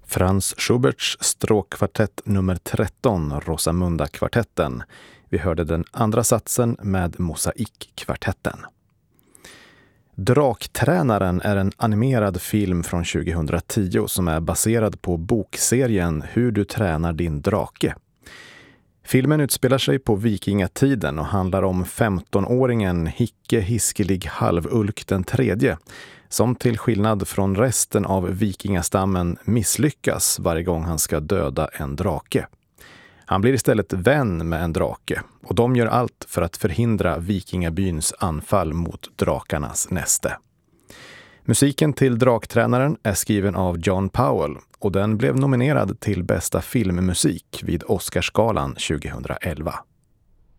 Franz Schuberts stråkkvartett nummer 13, Rosamunda-kvartetten. Vi hörde den andra satsen med Mosaikkvartetten. Draktränaren är en animerad film från 2010 som är baserad på bokserien Hur du tränar din drake. Filmen utspelar sig på vikingatiden och handlar om 15-åringen Hicke Hiskelig Halvulk den tredje, som till skillnad från resten av vikingastammen misslyckas varje gång han ska döda en drake. Han blir istället vän med en drake och de gör allt för att förhindra vikingabyns anfall mot drakarnas näste. Musiken till Draktränaren är skriven av John Powell och den blev nominerad till bästa filmmusik vid Oscarsgalan 2011.